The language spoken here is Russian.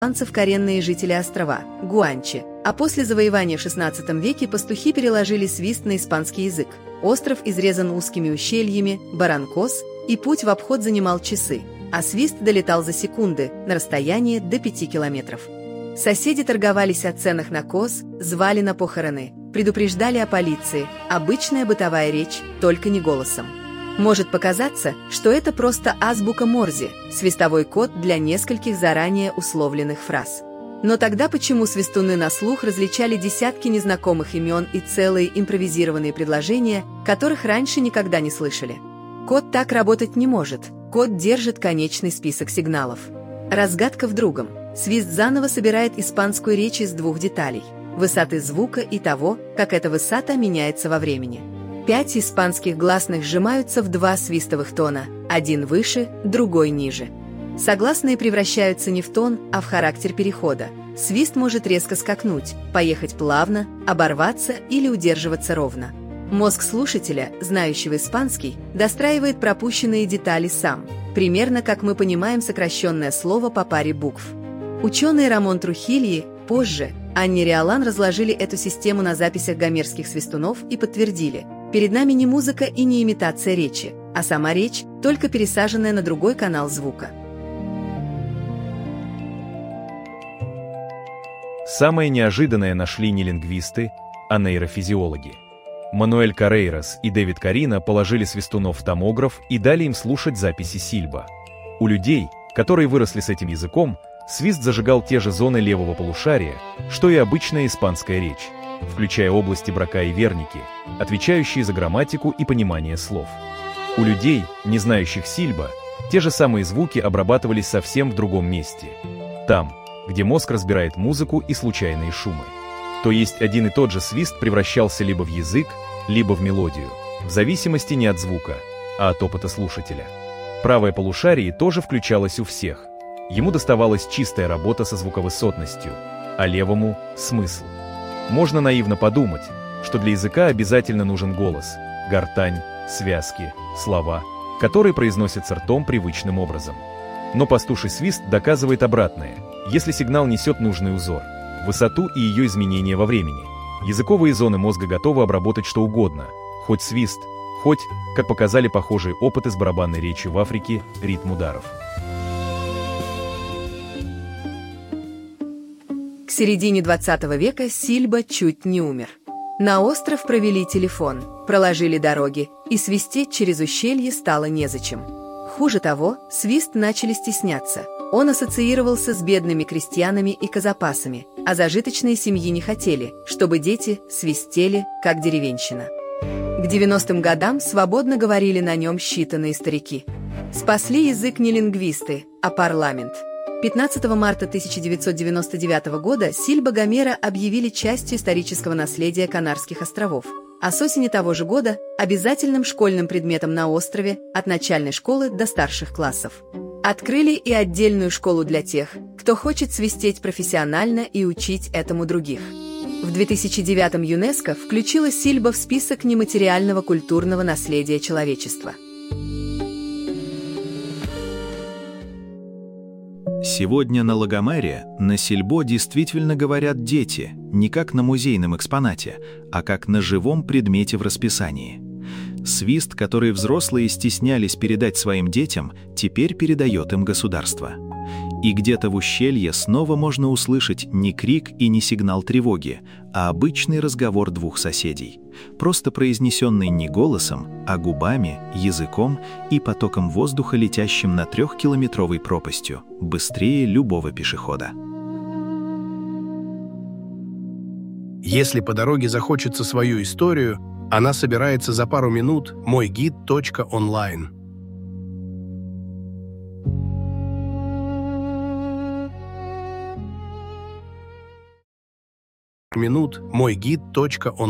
испанцев коренные жители острова – гуанчи, а после завоевания в XVI веке пастухи переложили свист на испанский язык. Остров изрезан узкими ущельями, баранкос, и путь в обход занимал часы, а свист долетал за секунды на расстояние до 5 километров. Соседи торговались о ценах на коз, звали на похороны, предупреждали о полиции, обычная бытовая речь, только не голосом. Может показаться, что это просто азбука Морзе, свистовой код для нескольких заранее условленных фраз. Но тогда почему свистуны на слух различали десятки незнакомых имен и целые импровизированные предложения, которых раньше никогда не слышали? Код так работать не может, код держит конечный список сигналов. Разгадка в другом. Свист заново собирает испанскую речь из двух деталей – высоты звука и того, как эта высота меняется во времени. 5 испанских гласных сжимаются в 2 свистовых тона, один выше, другой ниже. Согласные превращаются не в тон, а в характер перехода. Свист может резко скакнуть, поехать плавно, оборваться или удерживаться ровно. Мозг слушателя, знающего испанский, достраивает пропущенные детали сам, примерно как мы понимаем сокращенное слово по паре букв. Ученые Рамон Трухильи позже, Анни Риолан разложили эту систему на записях гомерских свистунов и подтвердили: перед нами не музыка и не имитация речи, а сама речь, только пересаженная на другой канал звука. Самое неожиданное нашли не лингвисты, а нейрофизиологи. Мануэль Каррейрас и Дэвид Карина положили свистунов в томограф и дали им слушать записи Сильба. У людей, которые выросли с этим языком, свист зажигал те же зоны левого полушария, что и обычная испанская речь, включая области Брака и Верники, отвечающие за грамматику и понимание слов. У людей, не знающих Сильба, те же самые звуки обрабатывались совсем в другом месте. Там, где мозг разбирает музыку и случайные шумы. То есть один и тот же свист превращался либо в язык, либо в мелодию, в зависимости не от звука, а от опыта слушателя. Правое полушарие тоже включалось у всех. Ему доставалась чистая работа со звуковысотностью, а левому – смысл. Можно наивно подумать, что для языка обязательно нужен голос, гортань, связки, слова, которые произносятся ртом привычным образом. Но пастуший свист доказывает обратное, если сигнал несет нужный узор, высоту и ее изменения во времени. Языковые зоны мозга готовы обработать что угодно, хоть свист, хоть, как показали похожие опыты с барабанной речью в Африке, ритм ударов. К середине 20 века Сильба чуть не умер. На остров провели телефон, проложили дороги, и свистеть через ущелье стало незачем. Хуже того, свист начали стесняться. Он ассоциировался с бедными крестьянами и казапасами, а зажиточные семьи не хотели, чтобы дети свистели, как деревенщина. К 90-м годам свободно говорили на нем считанные старики. Спасли язык не лингвисты, а парламент. 15 марта 1999 года Сильба Гомера объявили частью исторического наследия Канарских островов, а с осени того же года – обязательным школьным предметом на острове от начальной школы до старших классов. Открыли и отдельную школу для тех, кто хочет свистеть профессионально и учить этому других. В 2009-м ЮНЕСКО включила Сильба в список нематериального культурного наследия человечества. Сегодня на Лагомере на Сильбо действительно говорят дети, не как на музейном экспонате, а как на живом предмете в расписании. Свист, который взрослые стеснялись передать своим детям, теперь передает им государство. И где-то в ущелье снова можно услышать не крик и не сигнал тревоги, а обычный разговор двух соседей, просто произнесенный не голосом, а губами, языком и потоком воздуха, летящим над 3-километровой пропастью, быстрее любого пешехода. Если по дороге захочется свою историю, она собирается за пару минут мойгид.онлайн. Мойгид.онлайн.